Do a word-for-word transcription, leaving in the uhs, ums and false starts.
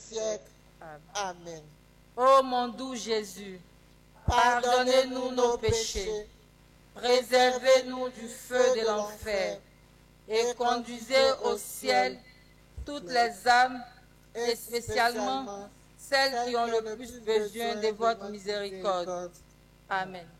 siècles. Amen. Ô mon doux Jésus, pardonnez-nous nos péchés, préservez-nous du feu de l'enfer et conduisez au ciel toutes les âmes, et spécialement celles qui ont le plus besoin de votre miséricorde. Amen.